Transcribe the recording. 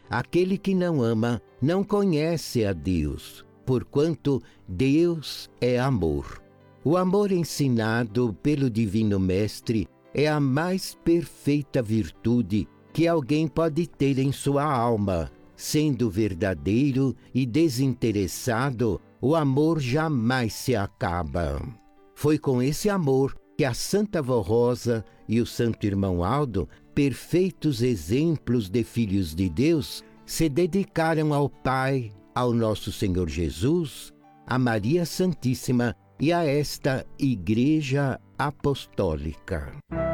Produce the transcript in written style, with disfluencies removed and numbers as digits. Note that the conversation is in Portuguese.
Aquele que não ama não conhece a Deus, porquanto Deus é amor. O amor ensinado pelo Divino Mestre é a mais perfeita virtude que alguém pode ter em sua alma. Sendo verdadeiro e desinteressado, o amor jamais se acaba. Foi com esse amor que a Santa Vó Rosa e o Santo Irmão Aldo, perfeitos exemplos de filhos de Deus, se dedicaram ao Pai, ao nosso Senhor Jesus, a Maria Santíssima e a esta Igreja Apostólica.